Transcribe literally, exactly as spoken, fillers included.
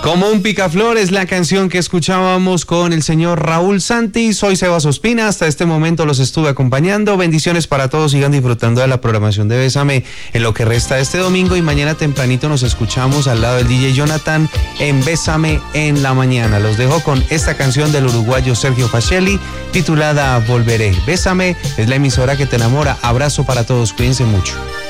Como un picaflor es la canción que escuchábamos con el señor Raúl Santi. Soy Sebas Ospina, hasta este momento los estuve acompañando. Bendiciones para todos, sigan disfrutando de la programación de Bésame en lo que resta de este domingo y mañana tempranito nos escuchamos al lado del D J Jonathan en Bésame en la mañana. Los dejo con esta canción del uruguayo Sergio Facelli titulada Volveré. Bésame es la emisora que te enamora. Abrazo para todos, cuídense mucho.